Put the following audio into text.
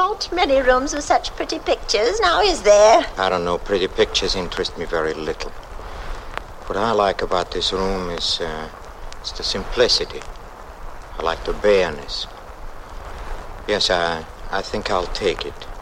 not many rooms with such pretty pictures, now is there? I don't know. Pretty pictures interest me very little. What I like about this room is it's the simplicity. I like the bareness. Yes, I think I'll take it.